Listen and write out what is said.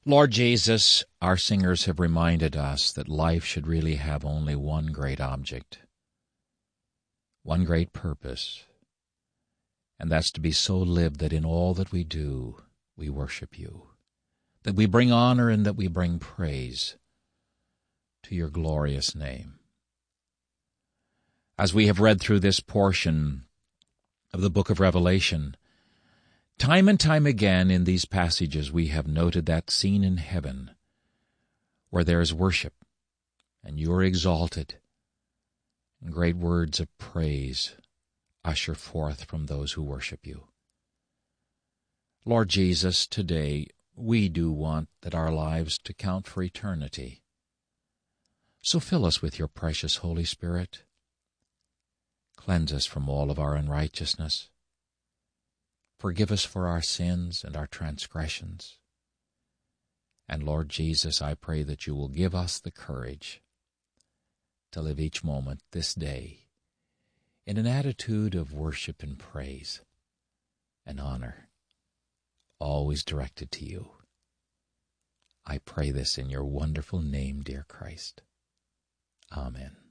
Lord Jesus, our singers have reminded us that life should really have only one great object, one great purpose, and that's to be so lived that in all that we do, we worship you, that we bring honor and that we bring praise to your glorious name. As we have read through this portion of the book of Revelation, time and time again in these passages we have noted that scene in heaven where there is worship and you are exalted, and great words of praise usher forth from those who worship you. Lord Jesus, today we do want that our lives to count for eternity. So fill us with your precious Holy Spirit. Cleanse us from all of our unrighteousness. Forgive us for our sins and our transgressions. And Lord Jesus, I pray that you will give us the courage to live each moment this day in an attitude of worship and praise and honor, always directed to you. I pray this in your wonderful name, dear Christ. Amen.